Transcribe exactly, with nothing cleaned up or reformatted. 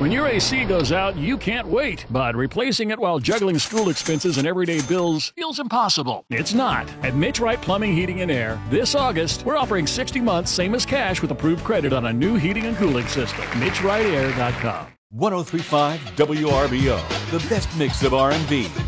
When your A C goes out, you can't wait, but replacing it while juggling school expenses and everyday bills feels impossible. It's not. At Mitch Wright Plumbing, Heating, and Air, this August, we're offering sixty months, same as cash, with approved credit on a new heating and cooling system. Mitch Wright Air dot com. one oh three point five W R B O, the best mix of R and B,